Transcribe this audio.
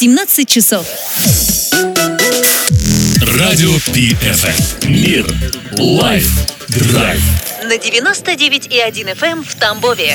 17 часов. Радио PFM. Мир. Лайф. Драйв. На 99,1 FM в Тамбове.